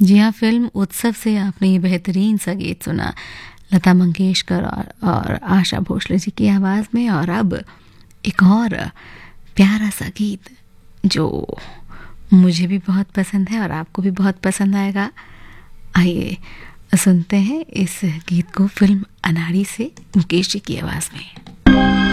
जी हाँ, फ़िल्म उत्सव से आपने ये बेहतरीन सा गीत सुना, लता मंगेशकर और आशा भोसले जी की आवाज़ में। और अब एक और प्यारा सा गीत जो मुझे भी बहुत पसंद है और आपको भी बहुत पसंद आएगा। आइए सुनते हैं इस गीत को, फिल्म अनाड़ी से मुकेश जी की आवाज़ में।